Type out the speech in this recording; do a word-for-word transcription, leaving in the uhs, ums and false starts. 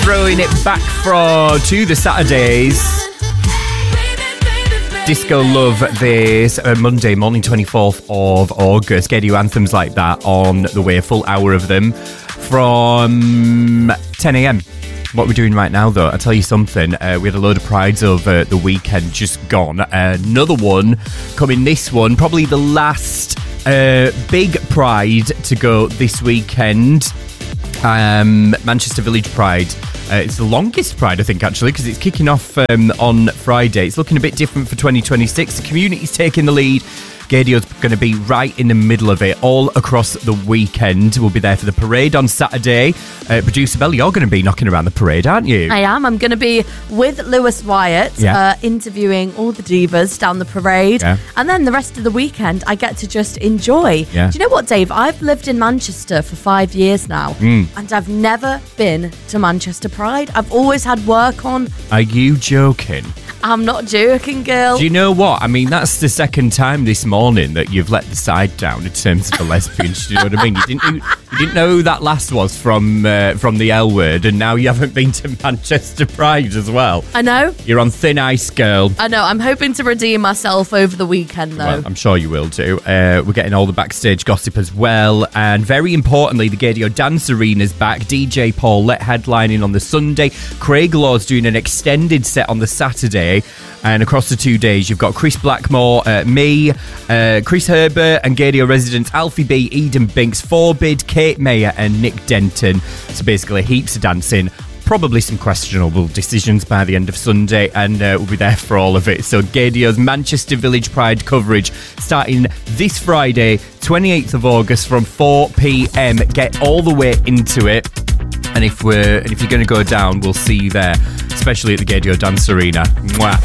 throwing it back for to the Saturdays. Disco Love this uh, Monday morning, twenty-fourth of August. Get you anthems like that on the way, a full hour of them from ten a.m. What we're doing right now, though, I'll tell you something. Uh, we had a load of prides over the weekend just gone. Uh, another one coming this one, probably the last uh, big pride to go this weekend. Um, Manchester Village Pride. Uh, it's the longest Pride, I think, actually, because it's kicking off um, on Friday. It's looking a bit different for twenty twenty-six. The community's taking the lead. Gadio's going to be right in the middle of it all across the weekend. We'll be there for the parade on Saturday. Uh, Producer Belle, you're going to be knocking around the parade, aren't you? I am. I'm going to be with Lewis Wyatt, yeah. uh, interviewing all the divas down the parade. Yeah. And then the rest of the weekend, I get to just enjoy. Yeah. Do you know what, Dave? I've lived in Manchester for five years now, mm. and I've never been to Manchester Pride. I've always had work on. Are you joking? I'm not joking, girl. Do you know what? I mean, that's the second time this morning that you've let the side down in terms of the lesbians. Do you know what I mean? You didn't, you, you didn't know who that last was from uh, from the L word, and now you haven't been to Manchester Pride as well. I know. You're on thin ice, girl. I know. I'm hoping to redeem myself over the weekend, though. Well, I'm sure you will do. Uh, we're getting all the backstage gossip as well. And very importantly, the Gadio Dance Arena's back. D J Paulette headlining on the Sunday. Craig Law's doing an extended set on the Saturday. And across the two days, you've got Chris Blackmore, uh, me, uh, Chris Herbert, and Gadio residents Alfie B, Eden Binks, Forbid, Kate Mayer, and Nick Denton. So basically, heaps of dancing. Probably some questionable decisions by the end of Sunday, and uh, we'll be there for all of it. So Gadio's Manchester Village Pride coverage starting this Friday, twenty-eighth of August from four p.m. Get all the way into it. And if we're and if you're going to go down, we'll see you there, especially at the Gadio Dance Arena. Mwah.